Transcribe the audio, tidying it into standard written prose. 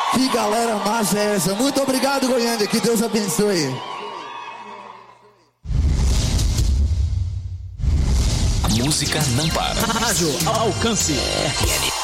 Que galera massa é essa? Muito obrigado, Goiânia. Que Deus abençoe. A música não para. Rádio Alcance. RN